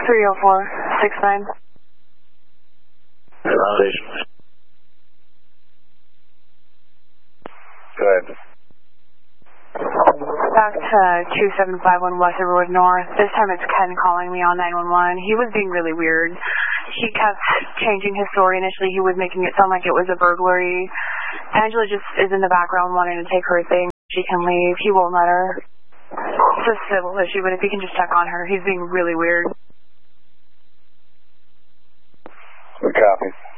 30469. Station. Go ahead. Back to 2751 West Riverwood North. This time it's Ken calling me on 911. He was being really weird. He kept changing his story. Initially, he was making it sound like it was a burglary. Angela just is in the background wanting to take her thing. She can leave. He won't let her. It's a civil issue, but if he can just check on her. He's being really weird. Copy.